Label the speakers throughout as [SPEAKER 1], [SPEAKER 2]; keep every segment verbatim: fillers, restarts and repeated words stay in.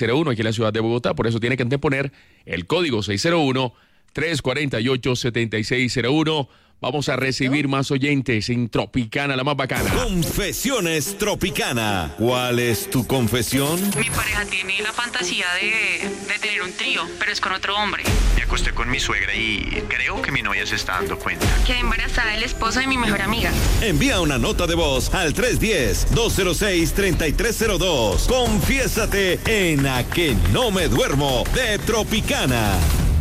[SPEAKER 1] cero uno aquí en la ciudad de Bogotá, por eso tiene que anteponer el código seis cero uno, tres cuatro ocho, siete seis cero uno. Vamos a recibir más oyentes en Tropicana, la más bacana.
[SPEAKER 2] Confesiones Tropicana. ¿Cuál es tu confesión?
[SPEAKER 3] Mi pareja tiene la fantasía de, de tener un trío, pero es con otro hombre.
[SPEAKER 4] Me acosté con mi suegra y creo que mi novia se está dando cuenta.
[SPEAKER 3] Quedé embarazada del esposo de mi mejor amiga.
[SPEAKER 2] Envía una nota de voz al tres uno cero, dos cero seis, tres tres cero dos. Confiésate en A Que No Me Duermo de Tropicana.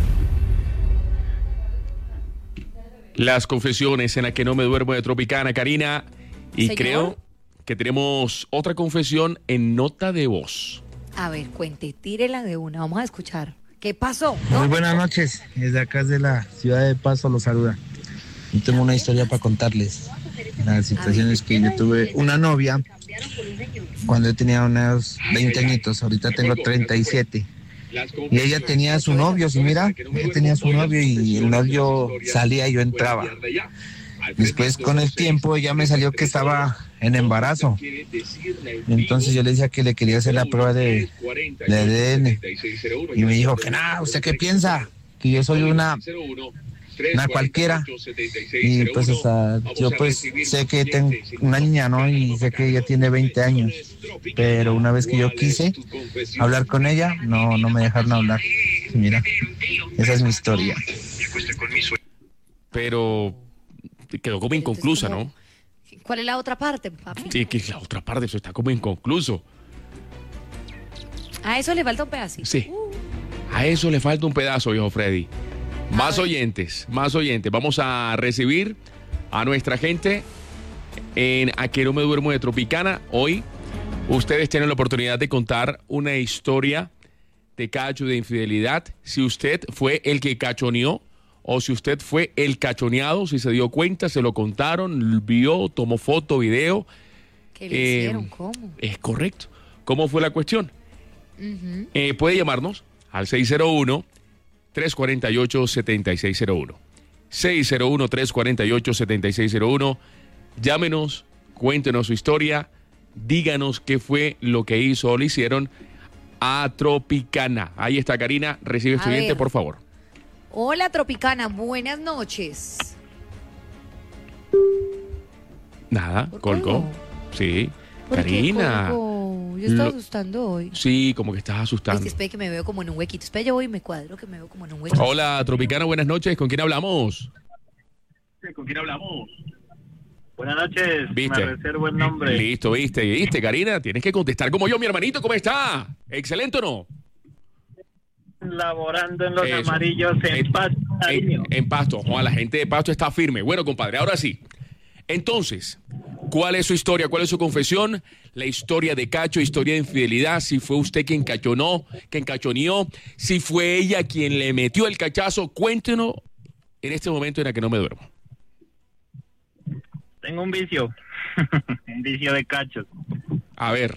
[SPEAKER 1] Las confesiones en A Que No Me Duermo de Tropicana, Karina. Y
[SPEAKER 5] ¿Señor?
[SPEAKER 1] creo que tenemos otra confesión en nota de voz.
[SPEAKER 5] A ver, cuente, tírela de una. Vamos a escuchar. ¿Qué pasó?
[SPEAKER 6] Muy buenas noches, desde acá de la ciudad de Pasto los saluda. Yo tengo una historia para contarles. La situación es que yo tuve una novia cuando yo tenía unos veinte añitos, ahorita tengo treinta y siete. Y ella tenía su novio, sí, mira, ella tenía su novio y el novio salía y yo entraba. Después con el tiempo ella me salió que estaba en embarazo. Entonces yo le decía que le quería hacer la prueba de, de A D N. Y me dijo que nada, ¿usted qué piensa? Que yo soy una, una cualquiera. Y pues o sea, yo pues sé que tengo una niña, ¿no? Y sé que ella tiene veinte años. Pero una vez que yo quise hablar con ella, no, no me dejaron hablar. Mira, esa es mi historia.
[SPEAKER 1] Pero quedó como inconclusa, ¿no?
[SPEAKER 5] ¿Cuál es la otra parte, papi?
[SPEAKER 1] Sí, que la otra parte, eso está como inconcluso.
[SPEAKER 5] A eso le falta un pedacito.
[SPEAKER 1] Sí. A eso le falta un pedazo, viejo Freddy. Más oyentes, más oyentes. Vamos a recibir a nuestra gente en A Que No Me Duermo de Tropicana. Hoy ustedes tienen la oportunidad de contar una historia de cacho, de infidelidad. Si usted fue el que cachoneó o si usted fue el cachoneado, si se dio cuenta, se lo contaron, vio, tomó foto, video.
[SPEAKER 5] ¿Qué le
[SPEAKER 1] Eh,
[SPEAKER 5] hicieron? ¿Cómo?
[SPEAKER 1] Es correcto. ¿Cómo fue la cuestión?
[SPEAKER 5] Ujú.
[SPEAKER 1] Eh, puede llamarnos al seis cero uno, tres cuatro ocho, siete seis cero uno. seis cero uno, tres cuatro ocho, siete seis cero uno. Llámenos, cuéntenos su historia, díganos qué fue lo que hizo o le hicieron a Tropicana. Ahí está Karina, recibe
[SPEAKER 5] A
[SPEAKER 1] estudiante,
[SPEAKER 5] ver.
[SPEAKER 1] por favor.
[SPEAKER 5] Hola, Tropicana, buenas noches.
[SPEAKER 1] Nada,
[SPEAKER 5] ¿Por
[SPEAKER 1] colgó.
[SPEAKER 5] colgó?
[SPEAKER 1] Sí.
[SPEAKER 5] ¿Por qué
[SPEAKER 1] Karina.
[SPEAKER 5] colgó? Yo estaba
[SPEAKER 1] Lo-
[SPEAKER 5] asustando hoy.
[SPEAKER 1] Sí, como que estás
[SPEAKER 5] Es
[SPEAKER 1] asustando.
[SPEAKER 5] que espere que me veo como en un huequito. Espera, yo voy y me cuadro que me veo como en un huequito.
[SPEAKER 1] Hola, Tropicana, buenas noches. ¿Con quién hablamos?
[SPEAKER 7] ¿Con quién hablamos? Buenas noches,
[SPEAKER 1] ¿Viste?
[SPEAKER 7] me reservo el nombre.
[SPEAKER 1] Listo, viste, viste, Karina. Tienes que contestar como yo, mi hermanito. ¿Cómo está? ¿Excelente o no?
[SPEAKER 7] Laborando en los
[SPEAKER 1] Eso.
[SPEAKER 7] amarillos en,
[SPEAKER 1] En-
[SPEAKER 7] Pasto, Nariño.
[SPEAKER 1] En, en Pasto. Ojo, la gente de Pasto está firme. Bueno, compadre, ahora sí. Entonces, ¿cuál es su historia? ¿Cuál es su confesión? La historia de cacho, historia de infidelidad. Si fue usted quien cachonó, quien cachoneó. Si fue ella quien le metió el cachazo. Cuéntenos en este momento en el que no me duermo.
[SPEAKER 7] Tengo un vicio, un vicio de cachos.
[SPEAKER 1] A ver.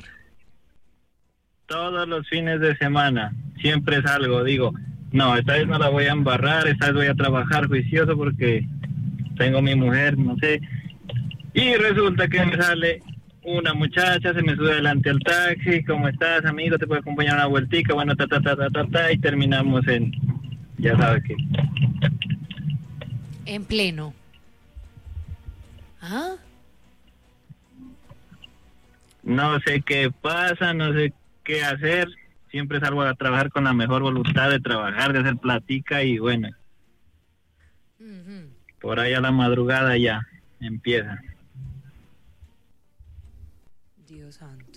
[SPEAKER 7] Todos los fines de semana, siempre salgo, digo, no, esta vez no la voy a embarrar, esta vez voy a trabajar juicioso porque tengo mi mujer, no sé. Y resulta que me sale una muchacha, se me sube delante al taxi, ¿cómo estás, amigo? ¿Te puedo acompañar una vueltica? Bueno, ta, ta, ta, ta, ta, ta, y terminamos en, ya sabes qué.
[SPEAKER 5] En pleno. ¿Ah?
[SPEAKER 7] No sé qué pasa, no sé qué hacer. Siempre salgo a trabajar con la mejor voluntad de trabajar, de hacer platica y bueno,
[SPEAKER 5] Ujú.
[SPEAKER 7] por ahí a la madrugada ya empieza.
[SPEAKER 5] Dios santo.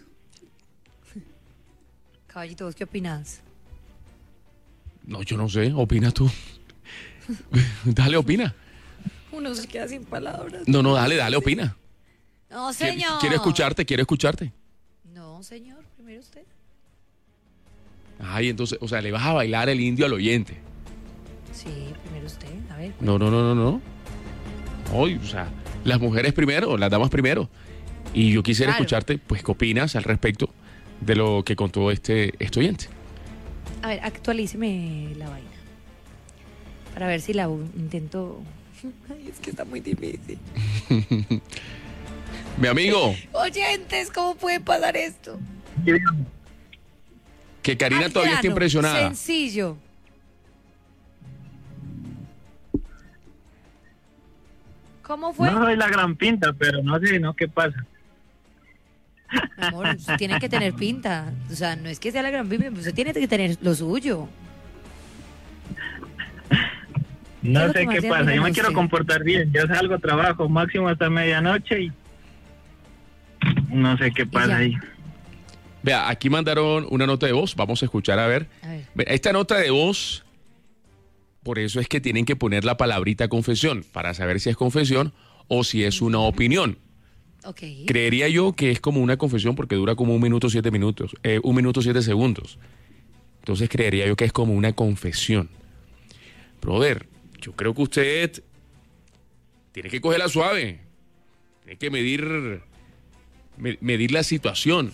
[SPEAKER 5] Caballito, ¿vos qué opinas?
[SPEAKER 1] No, yo no sé. ¿Opinas tú? Dale, opina.
[SPEAKER 5] Uno se queda sin palabras.
[SPEAKER 1] No, no, dale, dale, opina.
[SPEAKER 5] No,
[SPEAKER 1] Quiero-
[SPEAKER 5] señor.
[SPEAKER 1] Quiero escucharte, quiero escucharte.
[SPEAKER 5] No, señor, primero usted.
[SPEAKER 1] Ay, entonces, o sea, le vas a bailar el indio al oyente.
[SPEAKER 5] Sí, primero usted. A ver.
[SPEAKER 1] No, no, no, no, no. Hoy, o sea, las mujeres primero, las damas primero. Y yo quisiera
[SPEAKER 5] Claro.
[SPEAKER 1] escucharte, pues, ¿qué opinas al respecto de lo que contó este, este oyente?
[SPEAKER 5] A ver, actualíceme la vaina. Para ver si la u- intento. Ay, es que está muy difícil.
[SPEAKER 1] Mi amigo,
[SPEAKER 5] Oyentes, ¿cómo puede pasar esto?
[SPEAKER 1] Que Karina
[SPEAKER 5] Al
[SPEAKER 1] todavía está
[SPEAKER 5] grano,
[SPEAKER 1] impresionada.
[SPEAKER 5] Sencillo. ¿Cómo fue?
[SPEAKER 7] No soy la gran pinta, pero no sé, ¿no? ¿Qué pasa?
[SPEAKER 5] Mi amor, usted tiene que tener pinta. O sea, no es que sea la gran pinta, usted tiene que tener lo suyo.
[SPEAKER 7] No
[SPEAKER 5] ¿Qué es lo
[SPEAKER 7] sé
[SPEAKER 5] que más
[SPEAKER 7] qué
[SPEAKER 5] le
[SPEAKER 7] pasa.
[SPEAKER 5] admiran
[SPEAKER 7] Yo
[SPEAKER 5] a
[SPEAKER 7] me quiero
[SPEAKER 5] usted?
[SPEAKER 7] comportar bien. Yo salgo, trabajo máximo hasta medianoche y no sé qué pasa
[SPEAKER 5] ya.
[SPEAKER 7] ahí.
[SPEAKER 1] Vea, aquí mandaron una nota de voz. Vamos a escuchar a ver.
[SPEAKER 5] A ver.
[SPEAKER 1] Ve, esta nota de voz, por eso es que tienen que poner la palabrita confesión para saber si es confesión o si es una opinión.
[SPEAKER 5] Ok.
[SPEAKER 1] Creería yo que es como una confesión porque dura como un minuto siete minutos, eh, un minuto siete segundos. Entonces creería yo que es como una confesión. Brother, yo creo que usted tiene que cogerla suave, tiene que medir, me- medir la situación.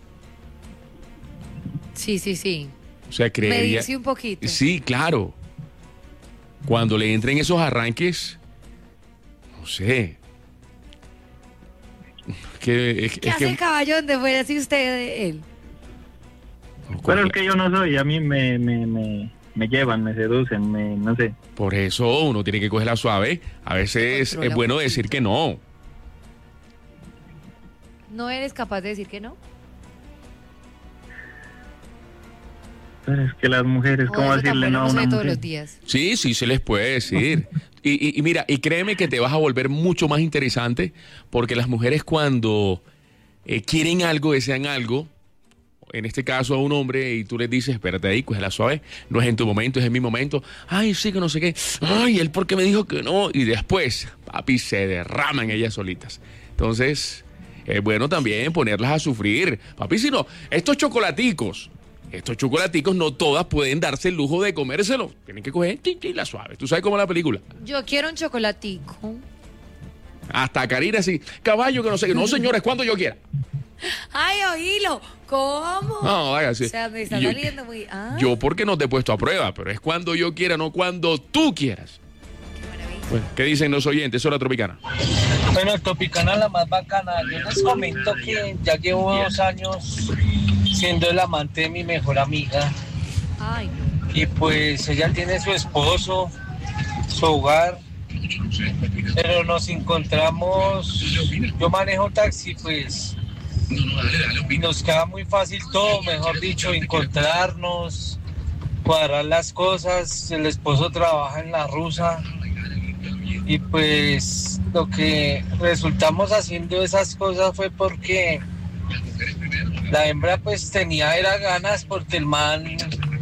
[SPEAKER 5] Sí, sí, sí.
[SPEAKER 1] O sea, creería.
[SPEAKER 5] Medirse un poquito.
[SPEAKER 1] Sí, claro. Cuando le entren esos arranques, no sé. Que, es,
[SPEAKER 5] ¿Qué
[SPEAKER 1] es
[SPEAKER 5] hace
[SPEAKER 1] que,
[SPEAKER 5] el caballo donde fuera si usted de él?
[SPEAKER 7] Pero es que yo no soy, a mí me, me, me, me llevan, me seducen, me, no sé.
[SPEAKER 1] Por eso uno tiene que cogerla suave. A veces
[SPEAKER 5] Controla
[SPEAKER 1] es bueno
[SPEAKER 5] un
[SPEAKER 1] decir
[SPEAKER 5] poquito.
[SPEAKER 1] que no.
[SPEAKER 5] ¿No eres capaz de decir que no?
[SPEAKER 7] Pero es que las mujeres,
[SPEAKER 5] O
[SPEAKER 7] ¿cómo
[SPEAKER 5] eso tan
[SPEAKER 7] decirle
[SPEAKER 5] bueno
[SPEAKER 7] no a
[SPEAKER 5] no se
[SPEAKER 7] una
[SPEAKER 5] ve todos los
[SPEAKER 7] mujer?
[SPEAKER 5] días.
[SPEAKER 1] Sí, sí se les puede decir. Y, y- y mira, y créeme que te vas a volver mucho más interesante porque las mujeres cuando eh, quieren algo, desean algo, en este caso a un hombre, y tú les dices, espérate ahí, cógela suave, no es en tu momento, es en mi momento. Ay, sí, que no sé qué. Ay, él porque me dijo que no. Y después, papi, se derraman ellas solitas. Entonces, es bueno también ponerlas a sufrir. Papi, si no, estos chocolaticos, estos chocolaticos no todas pueden darse el lujo de comérselo. Tienen que coger chin, chin, la suave. Tú sabes cómo es la película.
[SPEAKER 5] Yo quiero un chocolatico.
[SPEAKER 1] Hasta Karina así, caballo que no sé qué. No, señores, cuando yo quiera.
[SPEAKER 5] Ay, oílo. ¿Cómo?
[SPEAKER 1] No, vaya, sí.
[SPEAKER 5] O sea, me está
[SPEAKER 1] Yo-
[SPEAKER 5] saliendo muy... Ah,
[SPEAKER 1] Yo porque no te he puesto a prueba, pero es cuando yo quiera, no cuando tú quieras.
[SPEAKER 5] qué maravilla.
[SPEAKER 1] Bueno, ¿qué dicen los oyentes? Hora Tropicana.
[SPEAKER 8] Bueno, Tropicana la más bacana. Yo les comento que ya llevo dos años siendo el amante de mi mejor amiga.
[SPEAKER 5] Ay, no.
[SPEAKER 8] Y pues ella tiene su esposo, su hogar. Pero nos encontramos, yo manejo taxi, pues, y nos queda muy fácil todo, mejor dicho, encontrarnos, cuadrar las cosas. El esposo trabaja en la rusa. Y pues lo que resultamos haciendo esas cosas fue porque la hembra pues tenía era ganas porque el man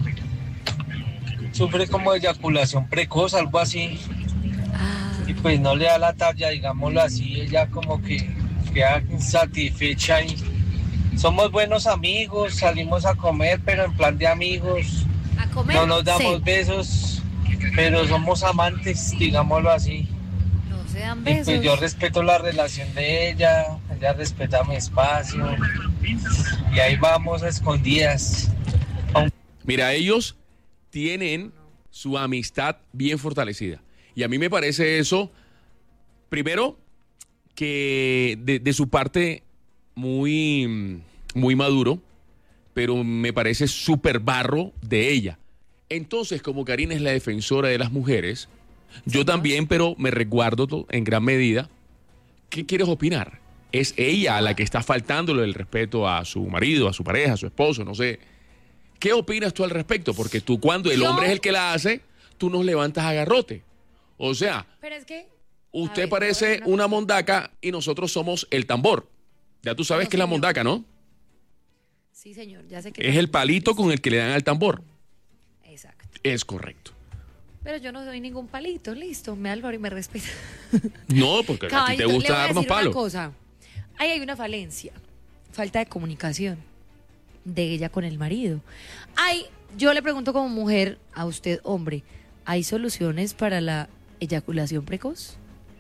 [SPEAKER 8] sufre como de eyaculación precoz, algo así,
[SPEAKER 5] Ah,
[SPEAKER 8] y pues no le da la talla, digámoslo así. Ella como que queda insatisfecha y somos buenos amigos, salimos a comer, pero en plan de amigos,
[SPEAKER 5] a comer.
[SPEAKER 8] no nos damos
[SPEAKER 5] sí.
[SPEAKER 8] besos, pero somos amantes, digámoslo así.
[SPEAKER 5] No se dan
[SPEAKER 8] Y
[SPEAKER 5] besos.
[SPEAKER 8] pues yo respeto la relación de ella, ella respeta mi espacio, y ahí vamos a escondidas.
[SPEAKER 1] Mira, ellos tienen su amistad bien fortalecida. Y a mí me parece eso, primero, que de, de su parte muy, muy maduro, pero me parece súper barro de ella. Entonces, como Karina es la defensora de las mujeres, yo también, pero me resguardo to- en gran medida. ¿Qué quieres opinar? Es ella a la que está faltándole el respeto a su marido, a su pareja, a su esposo, no sé. ¿Qué opinas tú al respecto? Porque tú cuando el
[SPEAKER 5] Yo-
[SPEAKER 1] hombre es el que la hace, tú nos levantas a garrote. O sea,
[SPEAKER 5] Pero es que...
[SPEAKER 1] usted
[SPEAKER 5] ver,
[SPEAKER 1] parece
[SPEAKER 5] te voy a decir
[SPEAKER 1] una
[SPEAKER 5] cosa.
[SPEAKER 1] mondaca y nosotros somos el tambor. Ya tú sabes
[SPEAKER 5] No,
[SPEAKER 1] que es la
[SPEAKER 5] señor.
[SPEAKER 1] mondaca, ¿no?
[SPEAKER 5] Sí, señor, ya sé que...
[SPEAKER 1] Es el palito con el que le dan al tambor.
[SPEAKER 5] Exacto.
[SPEAKER 1] Es correcto.
[SPEAKER 5] Pero yo no soy ningún palito, listo. Me Álvaro y me respeta.
[SPEAKER 1] No, porque a ti
[SPEAKER 5] Caballito,
[SPEAKER 1] te gusta
[SPEAKER 5] le voy a
[SPEAKER 1] darnos
[SPEAKER 5] decir una
[SPEAKER 1] palos.
[SPEAKER 5] cosa. Ahí hay una falencia. Falta de comunicación de ella con el marido. Hay, yo le pregunto como mujer a usted, hombre, ¿hay soluciones para la eyaculación precoz?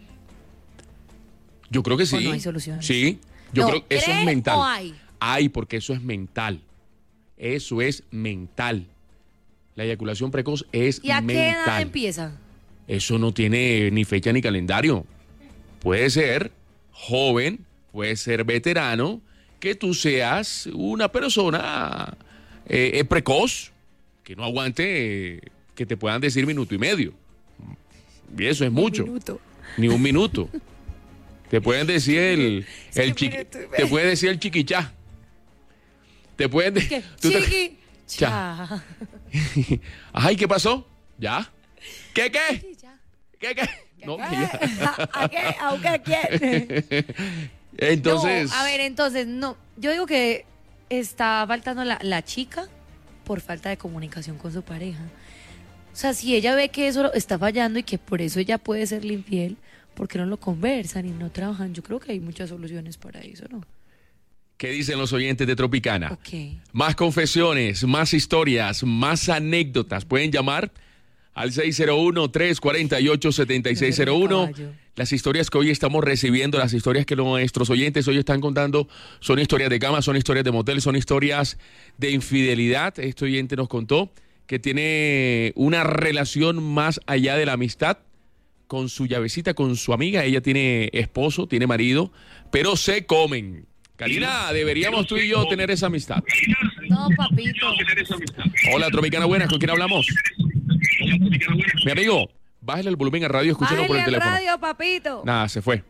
[SPEAKER 1] Yo creo que
[SPEAKER 5] ¿O
[SPEAKER 1] sí.
[SPEAKER 5] no hay soluciones?
[SPEAKER 1] Sí, yo
[SPEAKER 5] No,
[SPEAKER 1] creo que eso
[SPEAKER 5] ¿cree
[SPEAKER 1] es mental.
[SPEAKER 5] o hay?
[SPEAKER 1] Hay, porque eso es mental. Eso es mental. La eyaculación precoz es
[SPEAKER 5] ¿Y a
[SPEAKER 1] mental.
[SPEAKER 5] qué edad empieza?
[SPEAKER 1] Eso no tiene ni fecha ni calendario. Puede ser joven, puede ser veterano, que tú seas una persona eh, es precoz, que no aguante eh, que te puedan decir minuto y medio. Y eso es mucho.
[SPEAKER 5] Minuto.
[SPEAKER 1] Ni un minuto. Te pueden decir el, el
[SPEAKER 5] Sí,
[SPEAKER 1] chiqui-
[SPEAKER 5] minuto y medio.
[SPEAKER 1] te pueden decir el chiquichá. Te pueden decir.
[SPEAKER 5] ¿Qué? Chiqui. Cha.
[SPEAKER 1] Ay, ¿qué pasó? ¿Ya? ¿Qué, qué?
[SPEAKER 5] Ya.
[SPEAKER 1] ¿Qué, qué? No, que ya.
[SPEAKER 5] ¿A qué? ¿A qué quiere?
[SPEAKER 1] Entonces.
[SPEAKER 5] No, a ver, entonces, no. Yo digo que está faltando la, la chica por falta de comunicación con su pareja. O sea, si ella ve que eso está fallando y que por eso ella puede serle infiel, ¿por qué no lo conversan y no trabajan? Yo creo que hay muchas soluciones para eso, ¿no?
[SPEAKER 1] ¿Qué dicen los oyentes de Tropicana?
[SPEAKER 5] Ok.
[SPEAKER 1] Más confesiones, más historias, más anécdotas. Pueden llamar al seis cero uno, tres cuatro ocho, siete seis cero uno.
[SPEAKER 5] Caballo.
[SPEAKER 1] Las historias que hoy estamos recibiendo, las historias que nuestros oyentes hoy están contando, son historias de cama, son historias de motel, son historias de infidelidad. Este oyente nos contó que tiene una relación más allá de la amistad con su llavecita, con su amiga. Ella tiene esposo, tiene marido, pero se comen. Karina, deberíamos tú y yo tener esa amistad.
[SPEAKER 5] No, papito.
[SPEAKER 1] Hola, Tropicana, buenas, ¿con quién hablamos? Mi amigo, bájale el volumen a radio, escúchalo por el
[SPEAKER 5] Bájale al
[SPEAKER 1] teléfono.
[SPEAKER 5] radio, papito.
[SPEAKER 1] Nada, se fue.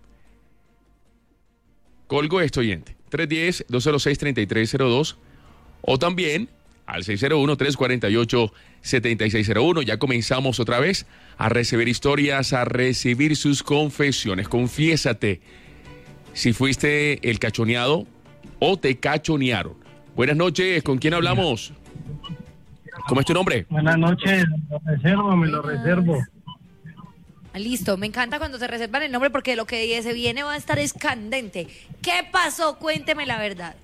[SPEAKER 1] Colgo este oyente. tres uno cero, dos cero seis, tres tres cero dos o también al seis cero uno, tres cuatro ocho, siete seis cero uno. Ya comenzamos otra vez a recibir historias, a recibir sus confesiones. Confiésate si fuiste el cachoneado o te cachonearon. Buenas noches, ¿con quién hablamos? ¿Cómo es tu nombre?
[SPEAKER 7] Buenas noches, lo reservo, me lo reservo.
[SPEAKER 5] Listo, me encanta cuando se reservan el nombre porque lo que se viene va a estar escandente. ¿Qué pasó? Cuénteme la verdad.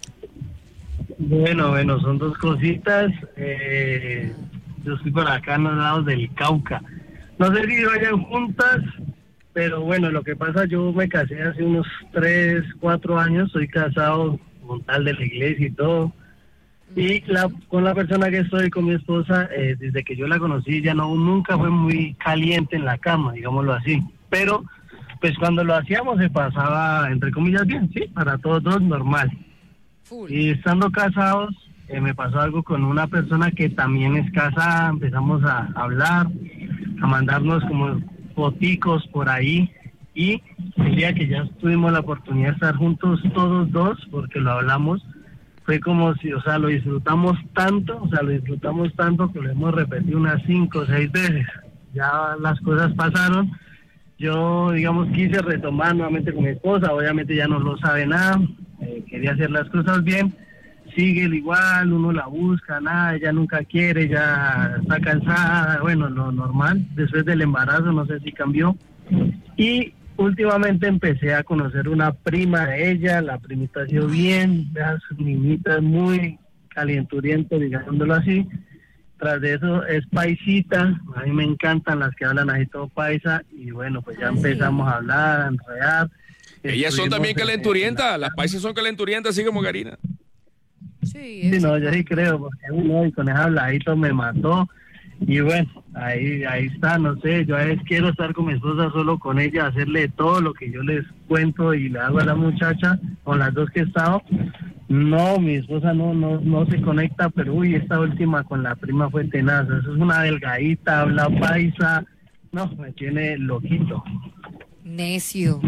[SPEAKER 7] Bueno, bueno, son dos cositas. Eh, yo estoy por acá en los lados del Cauca. No sé si vayan juntas, pero bueno, lo que pasa, yo me casé hace unos tres, cuatro años, soy casado con tal de la iglesia y todo. Y la, con la persona que estoy, con mi esposa, eh, desde que yo la conocí, ya no nunca fue muy caliente en la cama, digámoslo así. Pero, pues cuando lo hacíamos se pasaba, entre comillas, bien, sí, para todos dos normal.
[SPEAKER 5] Full.
[SPEAKER 7] Y estando casados, eh, me pasó algo con una persona que también es casada, empezamos a hablar, a mandarnos como foticos por ahí, y el día que ya tuvimos la oportunidad de estar juntos todos dos, porque lo hablamos, fue como si, o sea, lo disfrutamos tanto, o sea, lo disfrutamos tanto que lo hemos repetido unas cinco o seis veces. Ya las cosas pasaron, yo, digamos, quise retomar nuevamente con mi esposa, obviamente ya no lo sabe nada, eh, quería hacer las cosas bien, sigue el igual, uno la busca, nada, ella nunca quiere, ya está cansada, bueno, lo normal, después del embarazo, no sé si cambió, y últimamente empecé a conocer una prima de ella, la primita ha sido bien, las niñitas muy calienturientas, digámoslo así. Tras de eso es paisita, a mí me encantan las que hablan así todo paisa, y bueno, pues ya
[SPEAKER 5] Ah,
[SPEAKER 7] empezamos a hablar, a enredar.
[SPEAKER 1] Ellas son
[SPEAKER 7] Estuvimos
[SPEAKER 1] también
[SPEAKER 7] en-
[SPEAKER 1] calenturientas, las paisas son calenturientas, así como Karina.
[SPEAKER 5] Sí,
[SPEAKER 7] Sí,
[SPEAKER 5] eso.
[SPEAKER 7] no, yo sí creo, porque uno y con ese habladito me mató. Y bueno, ahí ahí está, no sé, yo a veces quiero estar con mi esposa, solo con ella, hacerle todo lo que yo les cuento y le hago a la muchacha, con las dos que he estado. No, mi esposa no no no se conecta, pero uy, esta última con la prima fue tenaz. Eso es una delgadita, habla paisa, no, me tiene loquito.
[SPEAKER 5] Necio.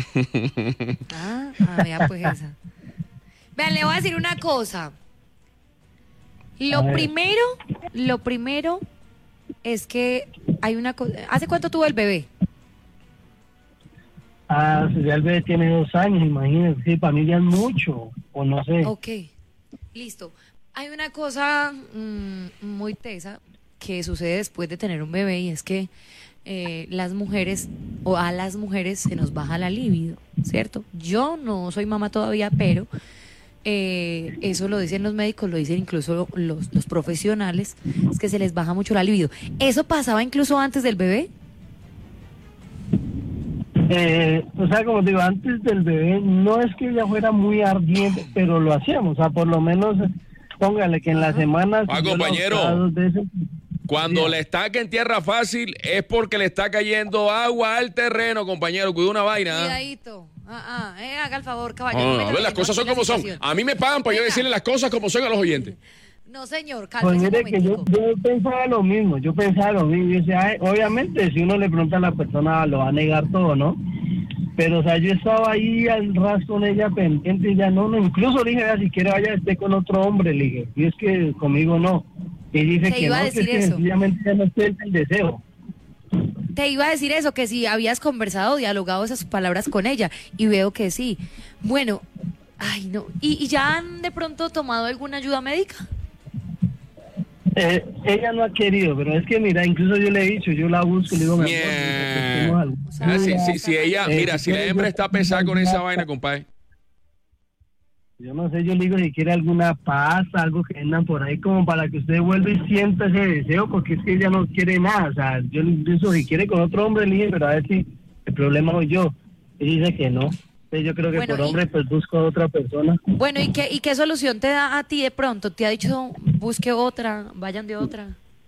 [SPEAKER 5] Ah, ah, vea pues esa. Vean, le voy a decir una cosa. Lo
[SPEAKER 7] A ver.
[SPEAKER 5] primero, lo primero es que hay una cosa. ¿Hace cuánto tuvo el bebé?
[SPEAKER 7] Ah, si ya el bebé tiene dos años, imagínense, sí, para mí ya es mucho, o no sé.
[SPEAKER 5] Ok, listo. Hay una cosa mm, muy tesa que sucede después de tener un bebé y es que eh, las mujeres o a las mujeres se nos baja la libido, ¿cierto? Yo no soy mamá todavía, pero eh, eso lo dicen los médicos, lo dicen incluso los, los profesionales, es que se les baja mucho la libido. ¿Eso pasaba incluso antes del bebé?
[SPEAKER 7] Eh, o sea, como digo, antes del bebé, no es que ella fuera muy ardiente, pero lo hacíamos, o sea, por lo menos, póngale que en las semanas...
[SPEAKER 1] Ah,
[SPEAKER 7] yo la
[SPEAKER 1] compañero.
[SPEAKER 7] buscaba dos veces.
[SPEAKER 1] Cuando
[SPEAKER 7] Sí.
[SPEAKER 1] le estaca en tierra fácil es porque le está cayendo agua al terreno, compañero. Cuida una vaina.
[SPEAKER 5] Cuidadito. Ah, ah, eh, haga el favor, caballo.
[SPEAKER 1] No,
[SPEAKER 5] no
[SPEAKER 1] no,
[SPEAKER 5] me
[SPEAKER 1] no,
[SPEAKER 5] meta
[SPEAKER 1] las
[SPEAKER 5] en
[SPEAKER 1] cosas son
[SPEAKER 5] la
[SPEAKER 1] como son.
[SPEAKER 5] situación.
[SPEAKER 1] A mí me pagan para yo
[SPEAKER 5] Venga.
[SPEAKER 1] decirle las cosas como son a los oyentes.
[SPEAKER 5] No, señor,
[SPEAKER 7] Pues
[SPEAKER 5] cálmese un
[SPEAKER 7] mire que yo,
[SPEAKER 5] momentico.
[SPEAKER 7] yo pensaba lo mismo, yo pensaba lo mismo. Yo decía, ay, obviamente, si uno le pregunta a la persona, lo va a negar todo, ¿no? Pero, o sea, yo estaba ahí al ras con ella pendiente y ya no, no. Incluso le dije, vea, si quiere vaya esté con otro hombre, le dije. Y es que conmigo no. Y dice
[SPEAKER 5] Te
[SPEAKER 7] que
[SPEAKER 5] iba
[SPEAKER 7] no,
[SPEAKER 5] a
[SPEAKER 7] que es
[SPEAKER 5] decir
[SPEAKER 7] que
[SPEAKER 5] eso.
[SPEAKER 7] sencillamente ya no siente el deseo.
[SPEAKER 5] Te iba a decir eso, que si habías conversado, dialogado esas palabras con ella, y veo que sí. Bueno, ay no, ¿y, y ya han de pronto tomado alguna ayuda médica?
[SPEAKER 7] Eh, ella no ha querido, pero es que mira, incluso yo le he dicho, yo la busco, le digo, mi amor,
[SPEAKER 1] Yeah.
[SPEAKER 7] busquemos algo.
[SPEAKER 1] Ah, sí, sí, sí, ella,
[SPEAKER 7] Eh,
[SPEAKER 1] mira, si la hembra está pesada con esa vaina, compadre.
[SPEAKER 7] Yo no sé, yo le digo si quiere alguna pasta, algo que vendan por ahí como para que usted vuelva y sienta ese deseo, porque es que ella no quiere nada. O sea, yo le digo si quiere con otro hombre, le dije, pero a ver si el problema soy yo. Y dice que no. Entonces yo creo que
[SPEAKER 5] Bueno,
[SPEAKER 7] por
[SPEAKER 5] y-
[SPEAKER 7] hombre pues busco a otra persona.
[SPEAKER 5] Bueno, ¿y qué, ¿y qué solución te da a ti de pronto? ¿Te ha dicho busque otra, vayan de otra?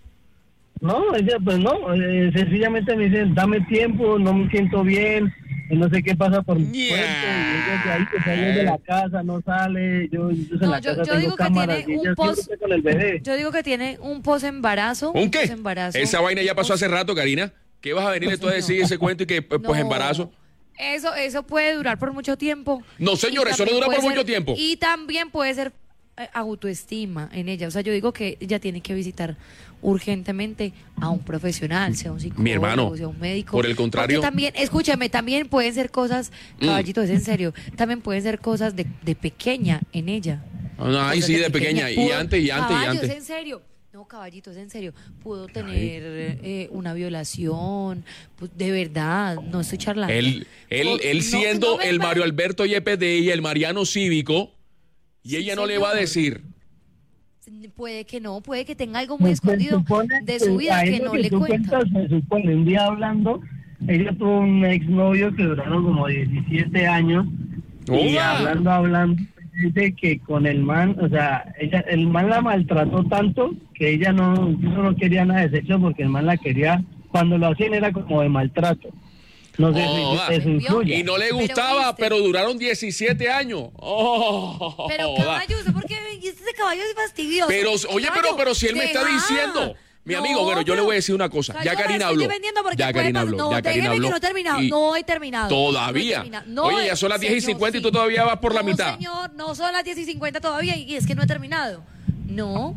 [SPEAKER 7] No, ella pues no, eh, sencillamente me dicen, dame tiempo, no me siento bien, y no sé qué pasa por mi
[SPEAKER 1] Yeah.
[SPEAKER 7] cuerpo, y ella de ahí que sale de la casa, no sale, yo incluso en
[SPEAKER 5] No,
[SPEAKER 7] la
[SPEAKER 5] yo-
[SPEAKER 7] casa
[SPEAKER 5] yo
[SPEAKER 7] tengo
[SPEAKER 5] digo que
[SPEAKER 7] cámaras,
[SPEAKER 5] tiene
[SPEAKER 7] y
[SPEAKER 5] un
[SPEAKER 7] ella
[SPEAKER 5] post-
[SPEAKER 7] siempre con el bebé.
[SPEAKER 5] Yo digo que tiene un posembarazo.
[SPEAKER 1] ¿Un qué?
[SPEAKER 5] posembarazo.
[SPEAKER 1] Esa vaina ya pasó hace rato, Karina. ¿Qué vas a venirle tú a decir ese cuento y que pues
[SPEAKER 5] No.
[SPEAKER 1] embarazo?
[SPEAKER 5] Eso, eso puede durar por mucho tiempo.
[SPEAKER 1] No, señor,
[SPEAKER 5] Y
[SPEAKER 1] eso no
[SPEAKER 5] también
[SPEAKER 1] dura por
[SPEAKER 5] puede
[SPEAKER 1] mucho
[SPEAKER 5] ser-
[SPEAKER 1] tiempo.
[SPEAKER 5] Y también puede ser eh, autoestima en ella. O sea, yo digo que ella tiene que visitar urgentemente a un profesional, sea un psicólogo,
[SPEAKER 1] Mi hermano,
[SPEAKER 5] sea un médico.
[SPEAKER 1] por el contrario-
[SPEAKER 5] Porque también, escúchame, también pueden ser cosas,
[SPEAKER 1] Mm.
[SPEAKER 5] caballito, es en serio, también pueden ser cosas de, de pequeña en ella.
[SPEAKER 1] Ah, ay,
[SPEAKER 5] Cosas
[SPEAKER 1] sí, de pequeña. Y
[SPEAKER 5] Pudo-
[SPEAKER 1] antes, y antes, y
[SPEAKER 5] caballo,
[SPEAKER 1] antes.
[SPEAKER 5] es en serio. No, caballito, es en serio. Pudo tener eh, una violación, pues, de verdad, no estoy charlando.
[SPEAKER 1] Él, él,
[SPEAKER 5] No,
[SPEAKER 1] él
[SPEAKER 5] no,
[SPEAKER 1] siendo
[SPEAKER 5] no me-
[SPEAKER 1] el Mario Alberto Yepes de ella, el Mariano Cívico, y
[SPEAKER 5] Sí,
[SPEAKER 1] ella no le va a
[SPEAKER 5] señor.
[SPEAKER 1] decir.
[SPEAKER 5] Puede que no, puede que tenga algo muy
[SPEAKER 7] Pues, se
[SPEAKER 5] escondido
[SPEAKER 7] supone
[SPEAKER 5] de
[SPEAKER 7] que
[SPEAKER 5] su vida
[SPEAKER 7] a
[SPEAKER 5] que
[SPEAKER 7] eso
[SPEAKER 5] no le
[SPEAKER 7] tú
[SPEAKER 5] cuenta.
[SPEAKER 7] cuentas, se supone, un día hablando, ella tuvo un exnovio que duraron como diecisiete años, y
[SPEAKER 1] ¡Hola!
[SPEAKER 7] hablando, hablando, dice que con el man, o sea, ella, el man la maltrató tanto que ella no, incluso no quería nada de sexo porque el man la quería, cuando lo hacían era como de maltrato. No sé
[SPEAKER 1] Oh,
[SPEAKER 7] si eso influye.
[SPEAKER 1] Y no le
[SPEAKER 5] Pero
[SPEAKER 1] gustaba,
[SPEAKER 5] viste.
[SPEAKER 1] pero duraron diecisiete años. Oh,
[SPEAKER 5] Pero
[SPEAKER 1] joda.
[SPEAKER 5] caballo, ¿usted por qué? Y este caballo es fastidioso.
[SPEAKER 1] Pero, oye, pero,
[SPEAKER 5] Caballo,
[SPEAKER 1] pero si él me está
[SPEAKER 5] deja.
[SPEAKER 1] diciendo. Mi
[SPEAKER 5] No,
[SPEAKER 1] amigo, bueno, yo le
[SPEAKER 5] pero-
[SPEAKER 1] voy a decir una cosa.
[SPEAKER 5] Caballo,
[SPEAKER 1] Ya
[SPEAKER 5] me
[SPEAKER 1] Karina
[SPEAKER 5] estoy
[SPEAKER 1] habló.
[SPEAKER 5] defendiendo porque
[SPEAKER 1] Ya
[SPEAKER 5] puede
[SPEAKER 1] Karina
[SPEAKER 5] pasar-
[SPEAKER 1] habló.
[SPEAKER 5] No,
[SPEAKER 1] Ya Karina
[SPEAKER 5] déjeme
[SPEAKER 1] habló.
[SPEAKER 5] que no he terminado.
[SPEAKER 1] Y
[SPEAKER 5] No he terminado. No he
[SPEAKER 1] Todavía.
[SPEAKER 5] terminado. No
[SPEAKER 1] Oye,
[SPEAKER 5] he-
[SPEAKER 1] ya son las diez y
[SPEAKER 5] señor,
[SPEAKER 1] cincuenta y
[SPEAKER 5] sí.
[SPEAKER 1] tú todavía vas por la
[SPEAKER 5] No,
[SPEAKER 1] mitad.
[SPEAKER 5] señor, no son las diez y cincuenta todavía y es que no he terminado. No.